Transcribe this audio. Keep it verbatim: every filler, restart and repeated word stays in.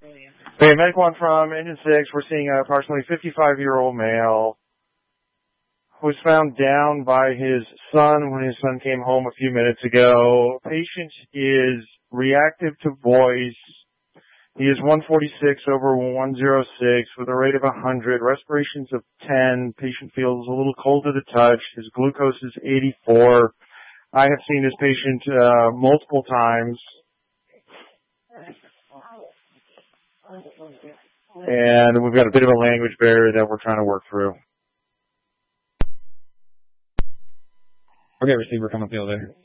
Okay, Medic one from Engine six. We're seeing an approximately fifty-five-year-old male who was found down by his son when his son came home a few minutes ago. Patient is reactive to voice. He is one forty-six over one oh six with a rate of one hundred, respirations of ten. Patient feels a little cold to the touch. His glucose is eighty-four. I have seen this patient uh, multiple times. And we've got a bit of a language barrier that we're trying to work through. Okay, receiver, come up the elevator.